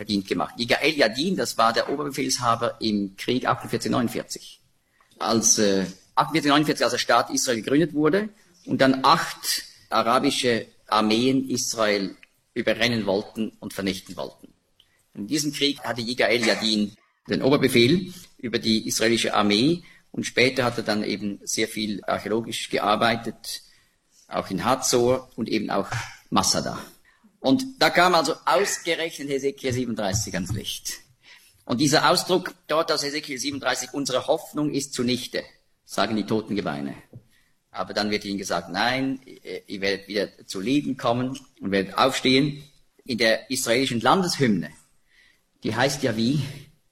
verdient gemacht. Yigael Yadin, das war der Oberbefehlshaber im Krieg 48-49. Als 48-49, als der Staat Israel gegründet wurde und dann 8 arabische Armeen Israel überrennen wollten und vernichten wollten. In diesem Krieg hatte Yigael Yadin den Oberbefehl über die israelische Armee und später hat er dann eben sehr viel archäologisch gearbeitet, auch in Hazor und eben auch Masada. Und da kam also ausgerechnet Hesekiel 37 ans Licht. Und dieser Ausdruck dort aus Hesekiel 37, unsere Hoffnung ist zunichte, sagen die toten Gebeine. Aber dann wird ihnen gesagt, nein, ihr werdet wieder zu Leben kommen und werdet aufstehen. In der israelischen Landeshymne, die heißt ja wie?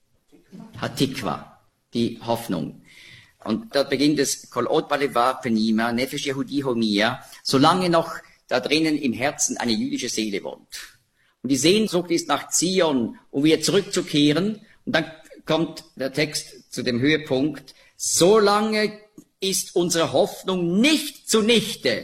Hatikwa, die Hoffnung. Und dort beginnt es, Kol od balevar penima, nefesh Yehudi homia, solange noch da drinnen im Herzen eine jüdische Seele wohnt. Und die Sehnsucht ist nach Zion, um wieder zurückzukehren. Und dann kommt der Text zu dem Höhepunkt, solange ist unsere Hoffnung nicht zunichte.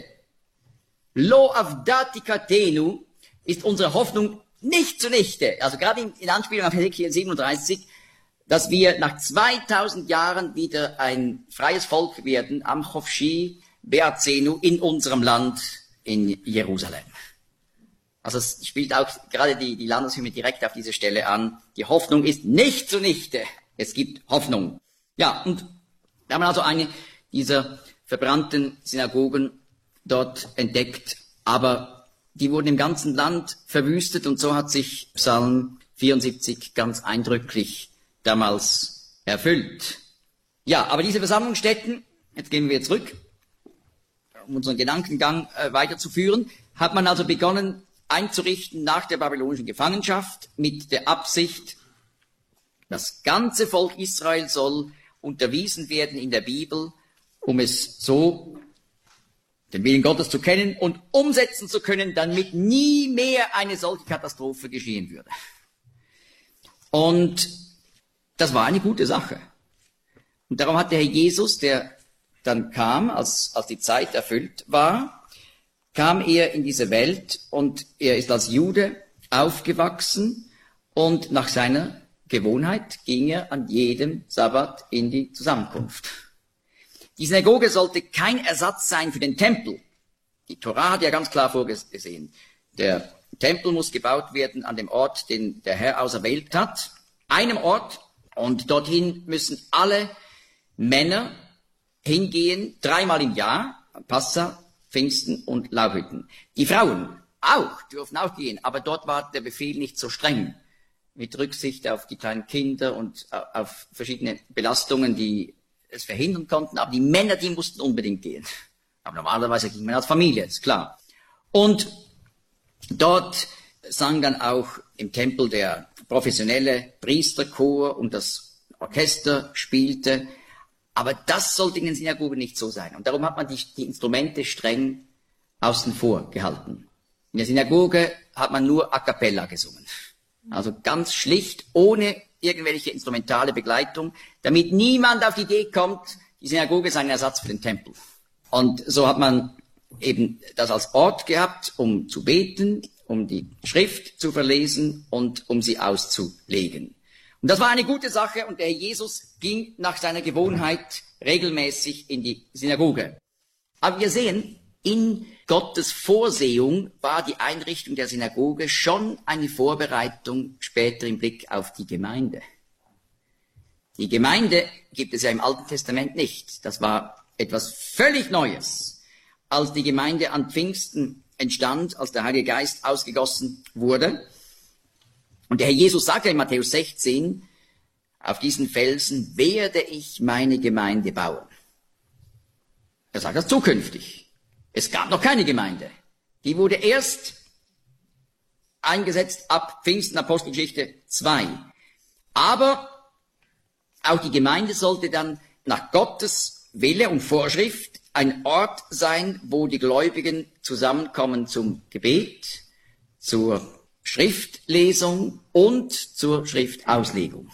Lo avdatikatenu ist unsere Hoffnung nicht zunichte. Also gerade in Anspielung auf Hesekiel 37, dass wir nach 2000 Jahren wieder ein freies Volk werden, am Chofshi Be'atzenu, in unserem Land, in Jerusalem. Also es spielt auch gerade die Landeshymne direkt auf diese Stelle an. Die Hoffnung ist nicht zunichte. Es gibt Hoffnung. Ja, und wir haben also eine dieser verbrannten Synagogen dort entdeckt, aber die wurden im ganzen Land verwüstet und so hat sich Psalm 74 ganz eindrücklich damals erfüllt. Ja, aber diese Versammlungsstätten, jetzt gehen wir zurück, um unseren Gedankengang weiterzuführen, hat man also begonnen einzurichten nach der babylonischen Gefangenschaft mit der Absicht, das ganze Volk Israel soll unterwiesen werden in der Bibel, um es so den Willen Gottes zu kennen und umsetzen zu können, damit nie mehr eine solche Katastrophe geschehen würde. Und das war eine gute Sache. Und darum hat der Herr Jesus, der dann kam, als die Zeit erfüllt war, kam er in diese Welt und er ist als Jude aufgewachsen und nach seiner Gewohnheit ging er an jedem Sabbat in die Zusammenkunft. Die Synagoge sollte kein Ersatz sein für den Tempel. Die Torah hat ja ganz klar vorgesehen, der Tempel muss gebaut werden an dem Ort, den der Herr auserwählt hat, einem Ort, und dorthin müssen alle Männer hingehen, 3-mal im Jahr, Passa, Pfingsten und Laubhütten. Die Frauen auch, dürfen auch gehen, aber dort war der Befehl nicht so streng, mit Rücksicht auf die kleinen Kinder und auf verschiedene Belastungen, die es verhindern konnten, aber die Männer, die mussten unbedingt gehen. Aber normalerweise ging man als Familie, ist klar. Und dort sang dann auch im Tempel der professionelle Priesterchor und das Orchester spielte. Aber das sollte in den Synagogen nicht so sein. Und darum hat man die Instrumente streng außen vor gehalten. In der Synagoge hat man nur a cappella gesungen. Also ganz schlicht, ohne irgendwelche instrumentale Begleitung, damit niemand auf die Idee kommt, die Synagoge sei ein Ersatz für den Tempel. Und so hat man eben das als Ort gehabt, um zu beten, um die Schrift zu verlesen und um sie auszulegen. Und das war eine gute Sache und der Herr Jesus ging nach seiner Gewohnheit regelmäßig in die Synagoge. Aber wir sehen, in Gottes Vorsehung war die Einrichtung der Synagoge schon eine Vorbereitung später im Blick auf die Gemeinde. Die Gemeinde gibt es ja im Alten Testament nicht. Das war etwas völlig Neues. Als die Gemeinde an Pfingsten entstand, als der Heilige Geist ausgegossen wurde. Und der Herr Jesus sagte in Matthäus 16, auf diesen Felsen werde ich meine Gemeinde bauen. Er sagt das zukünftig. Es gab noch keine Gemeinde. Die wurde erst eingesetzt ab Pfingsten, Apostelgeschichte 2. Aber auch die Gemeinde sollte dann nach Gottes Wille und Vorschrift ein Ort sein, wo die Gläubigen zusammenkommen zum Gebet, zur Schriftlesung und zur Schriftauslegung.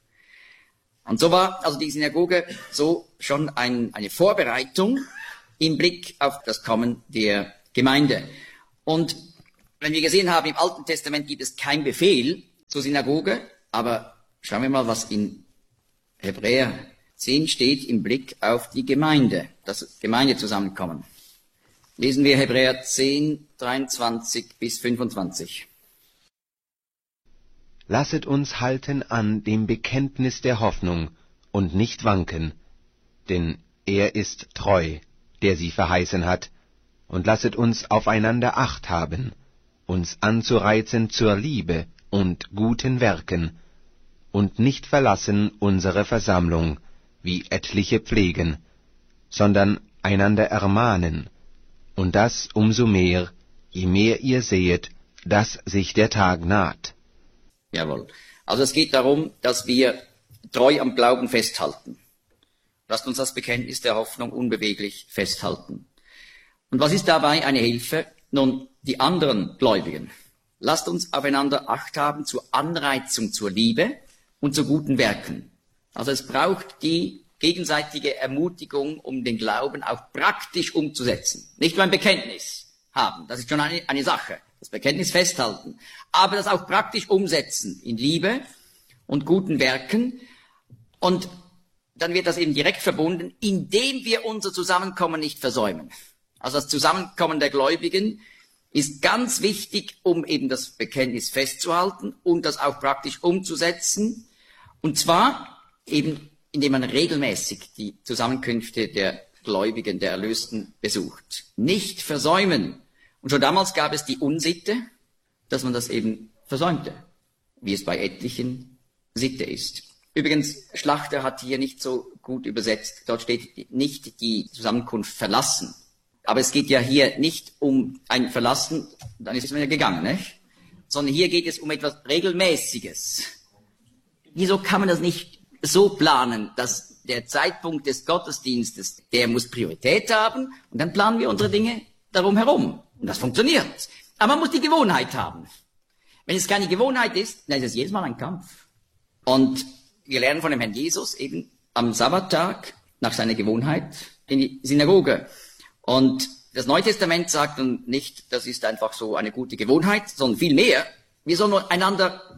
Und so war also die Synagoge so schon eine Vorbereitung im Blick auf das Kommen der Gemeinde. Und wenn wir gesehen haben, im Alten Testament gibt es keinen Befehl, zur Synagoge, aber schauen wir mal, was in Hebräer 10 steht im Blick auf die Gemeinde, das Gemeindezusammenkommen. Lesen wir Hebräer 10, 23 bis 25. Lasset uns halten an dem Bekenntnis der Hoffnung und nicht wanken, denn er ist treu, der sie verheißen hat, und lasset uns aufeinander Acht haben, uns anzureizen zur Liebe und guten Werken, und nicht verlassen unsere Versammlung, wie etliche pflegen, sondern einander ermahnen, und das umso mehr, je mehr ihr sehet, dass sich der Tag naht. Jawohl. Also es geht darum, dass wir treu am Glauben festhalten. Lasst uns das Bekenntnis der Hoffnung unbeweglich festhalten. Und was ist dabei eine Hilfe? Nun, die anderen Gläubigen. Lasst uns aufeinander Acht haben zur Anreizung zur Liebe und zu guten Werken. Also es braucht die gegenseitige Ermutigung, um den Glauben auch praktisch umzusetzen. Nicht nur ein Bekenntnis haben, das ist schon eine Sache. Das Bekenntnis festhalten, aber das auch praktisch umsetzen in Liebe und guten Werken. Und dann wird das eben direkt verbunden, indem wir unser Zusammenkommen nicht versäumen. Also das Zusammenkommen der Gläubigen ist ganz wichtig, um eben das Bekenntnis festzuhalten und das auch praktisch umzusetzen. Und zwar eben, indem man regelmäßig die Zusammenkünfte der Gläubigen, der Erlösten besucht. Nicht versäumen. Und schon damals gab es die Unsitte, dass man das eben versäumte, wie es bei etlichen Sitte ist. Übrigens, Schlachter hat hier nicht so gut übersetzt. Dort steht nicht die Zusammenkunft verlassen. Aber es geht ja hier nicht um ein Verlassen, dann ist man ja gegangen, nicht? Sondern hier geht es um etwas Regelmäßiges. Wieso kann man das nicht so planen, dass der Zeitpunkt des Gottesdienstes, der muss Priorität haben und dann planen wir unsere Dinge darum herum. Und das funktioniert. Aber man muss die Gewohnheit haben. Wenn es keine Gewohnheit ist, dann ist es jedes Mal ein Kampf. Und wir lernen von dem Herrn Jesus eben am Sabbattag nach seiner Gewohnheit in die Synagoge. Und das Neue Testament sagt dann nicht, das ist einfach so eine gute Gewohnheit, sondern vielmehr, wir sollen einander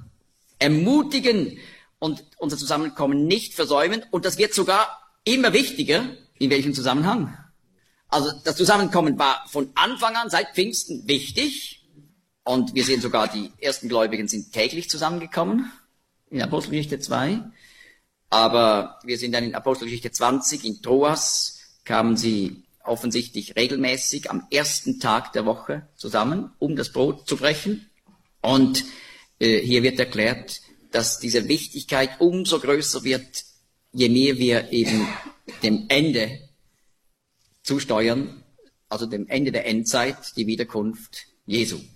ermutigen und unser Zusammenkommen nicht versäumen. Und das wird sogar immer wichtiger. In welchem Zusammenhang? Also das Zusammenkommen war von Anfang an seit Pfingsten wichtig. Und wir sehen sogar, die ersten Gläubigen sind täglich zusammengekommen in Apostelgeschichte 2. Aber wir sind dann in Apostelgeschichte 20 in Troas, kamen sie offensichtlich regelmäßig am ersten Tag der Woche zusammen, um das Brot zu brechen. Und hier wird erklärt, dass diese Wichtigkeit umso größer wird, je mehr wir eben dem Ende zusteuern, also dem Ende der Endzeit, die Wiederkunft Jesu.